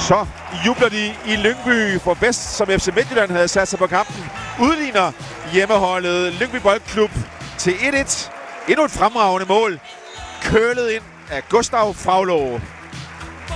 Så jubler de i Lyngby for bedst, som FC Midtjylland havde sat sig på kampen. Udligner hjemmeholdet Lyngby Boldklub til 1-1. Endnu et fremragende mål. Kølet ind af Gustav Fraulo.